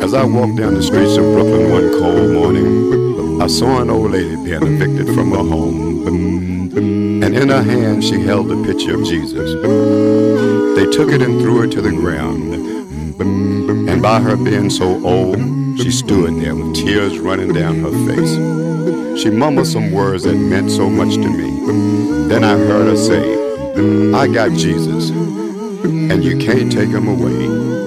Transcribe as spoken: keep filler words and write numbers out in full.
As I walked down the streets of Brooklyn one cold morning, I saw an old lady being evicted from her home. And in her hand she held the picture of Jesus. They took it and threw it to the ground. And by her being so old, she stood there with tears running down her face. She mumbled some words that meant so much to me. Then I heard her say, "I got Jesus, and you can't take him away."